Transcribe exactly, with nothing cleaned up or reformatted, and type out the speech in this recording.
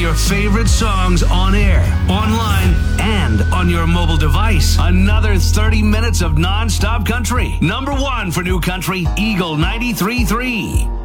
your favorite songs on air, online, and on your mobile device. Another thirty minutes of non-stop country. Number one for new country, Eagle ninety-three point three.